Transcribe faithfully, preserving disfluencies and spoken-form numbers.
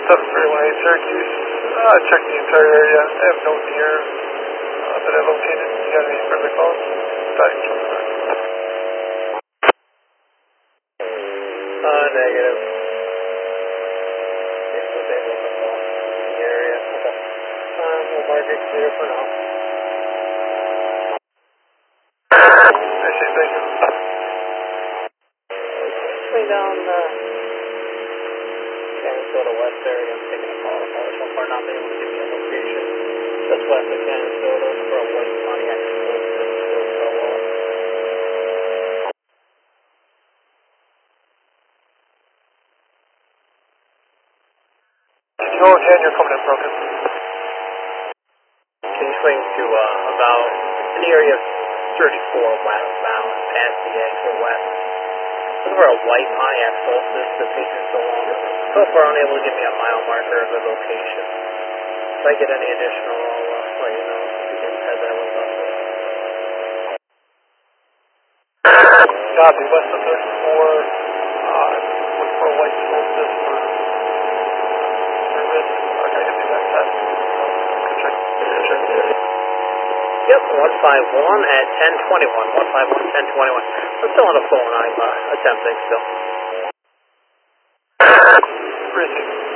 seven three one eight Syracuse. Uh, check the entire area. I have no deer uh, that I located. You got any further calls? Thanks. Uh, negative. Yes, was able to call the area. Okay. Um, we'll mark it clear for now. Appreciate it, thank you. Swing down, uh, Canastota West area. I'm taking a call. So far, not being able to give me a location. Just west of Canastota for a white Pontiac Solstice. Still so well. Control ten, you're coming in broken. Can you swing to uh, about in the area of thirty-four westbound, past the exit west? Look for a white Pontiac Solstice. The picture's so long. So far, unable to give me a mile marker of the location. If I get any additional, I'll uh, let you know. You can head that way up. Copy, west of thirty-four. Uh, look for a white solstice for service. Okay, give me that test. Check, check. Yep, one five one at ten twenty-one. one five one, ten twenty-one. I'm still on the phone. I'm uh, attempting still. Appreciate it.